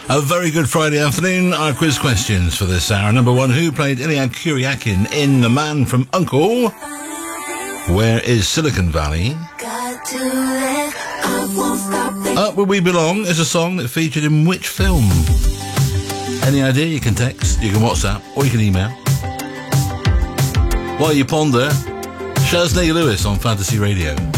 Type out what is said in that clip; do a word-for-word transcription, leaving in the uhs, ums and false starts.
A very good Friday afternoon. Our quiz questions for this hour. Number one, who played Ilya Kuryakin in The Man from U N C L E? Where is Silicon Valley? Up Where We Belong is a song that featured in which film? Any idea? You can text, you can WhatsApp, or you can email. While you ponder, Shaznay Lewis on Fantasy Radio.